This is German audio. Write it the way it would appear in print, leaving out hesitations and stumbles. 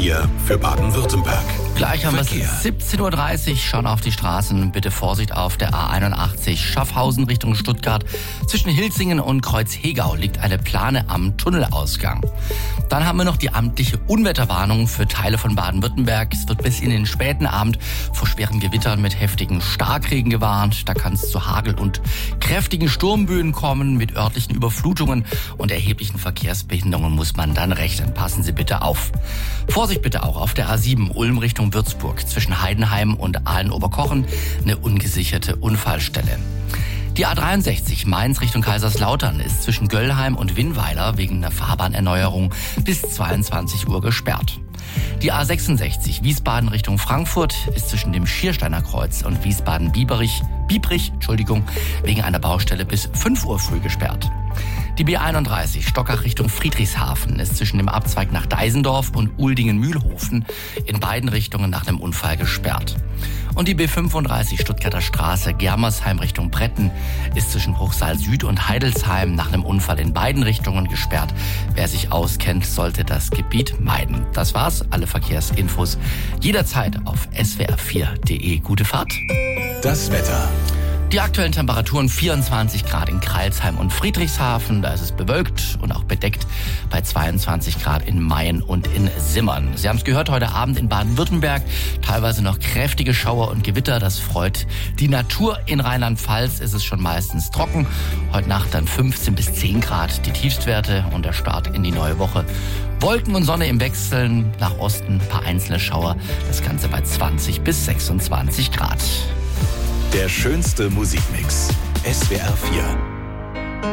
4 für Baden-Württemberg. Gleich haben wir es Verkehr. 17.30 Uhr, schauen auf die Straßen. Bitte Vorsicht auf der A81 Schaffhausen Richtung Stuttgart. Zwischen Hilzingen und Kreuzhegau liegt eine Plane am Tunnelausgang. Dann haben wir noch die amtliche Unwetterwarnung für Teile von Baden-Württemberg. Es wird bis in den späten Abend vor schweren Gewittern mit heftigen Starkregen gewarnt. Da kann es zu Hagel und kräftigen Sturmböen kommen. Mit örtlichen Überflutungen und erheblichen Verkehrsbehinderungen muss man dann rechnen. Passen Sie bitte auf. Vorsicht bitte auch auf der A7 Ulm Richtung Würzburg. Zwischen Heidenheim und Aalen-Oberkochen eine ungesicherte Unfallstelle. Die A63 Mainz Richtung Kaiserslautern ist zwischen Göllheim und Winnweiler wegen einer Fahrbahnerneuerung bis 22 Uhr gesperrt. Die A66 Wiesbaden Richtung Frankfurt ist zwischen dem Schiersteiner Kreuz und Wiesbaden-Biebrich, wegen einer Baustelle bis 5 Uhr früh gesperrt. Die B31 Stockach Richtung Friedrichshafen ist zwischen dem Abzweig nach Deisendorf und Uldingen-Mühlhofen in beiden Richtungen nach einem Unfall gesperrt. Und die B35 Stuttgarter Straße Germersheim Richtung Bretten ist zwischen Bruchsal Süd und Heidelsheim nach einem Unfall in beiden Richtungen gesperrt. Wer sich auskennt, sollte das Gebiet meiden. Das war's. Alle Verkehrsinfos jederzeit auf swr4.de. Gute Fahrt. Das Wetter. Die aktuellen Temperaturen 24 Grad in Crailsheim und Friedrichshafen. Da ist es bewölkt und auch bedeckt bei 22 Grad in Mayen und in Simmern. Sie haben es gehört, heute Abend in Baden-Württemberg teilweise noch kräftige Schauer und Gewitter. Das freut die Natur. In Rheinland-Pfalz ist es schon meistens trocken. Heute Nacht dann 15 bis 10 Grad die Tiefstwerte und der Start in die neue Woche. Wolken und Sonne im Wechseln nach Osten, ein paar einzelne Schauer. Das Ganze bei 20 bis 26 Grad. Der schönste Musikmix. SWR 4.